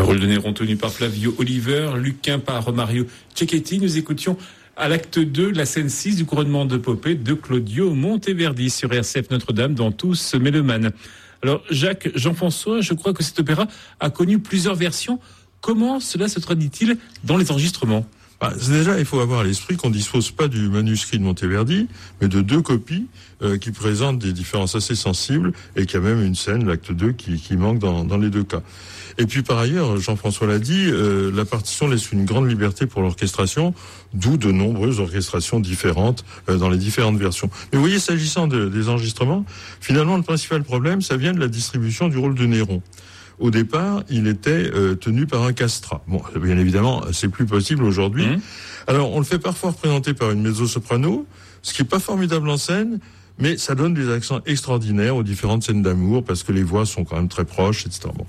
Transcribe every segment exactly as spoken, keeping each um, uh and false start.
rôle de Néron tenu par Flavio Oliver, Lucain par Mario Cecchetti. Nous écoutions à l'acte deux la scène six du couronnement de Popée de Claudio Monteverdi sur R C F Notre-Dame dans Tous mélomanes. Alors Jacques, Jean-François, je crois que cet opéra a connu plusieurs versions. Comment cela se traduit-il dans les enregistrements ? Bah, déjà, il faut avoir à l'esprit qu'on dispose pas du manuscrit de Monteverdi, mais de deux copies euh, qui présentent des différences assez sensibles et qu'il y a même une scène, l'acte deux, qui, qui manque dans, dans les deux cas. Et puis par ailleurs, Jean-François l'a dit, euh, la partition laisse une grande liberté pour l'orchestration, d'où de nombreuses orchestrations différentes euh, dans les différentes versions. Mais vous voyez, s'agissant de, des enregistrements, finalement, le principal problème, ça vient de la distribution du rôle de Néron. Au départ, il était euh, tenu par un castrat. Bon, bien évidemment, c'est plus possible aujourd'hui. Mmh. Alors, on le fait parfois représenter par une mezzo-soprano, ce qui est pas formidable en scène, mais ça donne des accents extraordinaires aux différentes scènes d'amour, parce que les voix sont quand même très proches, et cetera. Bon.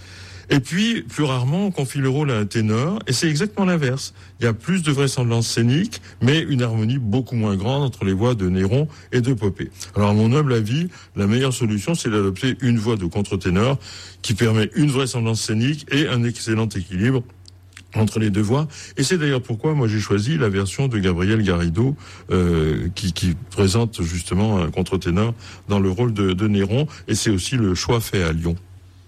Et puis, plus rarement, on confie le rôle à un ténor, et c'est exactement l'inverse. Il y a plus de vraisemblance scénique, mais une harmonie beaucoup moins grande entre les voix de Néron et de Popée. Alors, à mon humble avis, la meilleure solution, c'est d'adopter une voix de contre-ténor qui permet une vraisemblance scénique et un excellent équilibre entre les deux voix. Et c'est d'ailleurs pourquoi moi j'ai choisi la version de Gabriel Garrido euh, qui, qui présente justement un contre-ténor dans le rôle de, de Néron, et c'est aussi le choix fait à Lyon.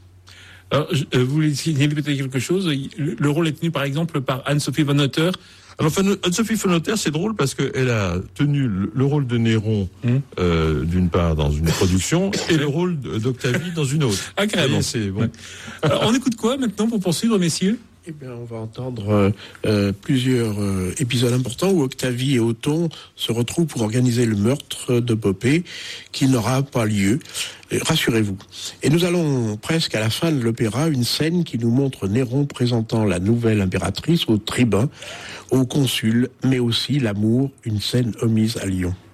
Alors, vous voulez signaler peut-être quelque chose ? Le rôle est tenu par exemple par Anne-Sophie von Otter. Alors, Anne-Sophie von Otter, c'est drôle parce qu'elle a tenu le rôle de Néron, mmh. euh, d'une part, dans une production, et le rôle d'Octavie dans une autre. Ah, carrément. C'est bon. Alors, on écoute quoi maintenant pour poursuivre, messieurs ? Eh bien, on va entendre euh, plusieurs euh, épisodes importants où Octavie et Othon se retrouvent pour organiser le meurtre de Popée, qui n'aura pas lieu. Et rassurez-vous. Et nous allons presque à la fin de l'opéra, une scène qui nous montre Néron présentant la nouvelle impératrice au tribun, au consul, mais aussi l'amour, une scène omise à Lyon.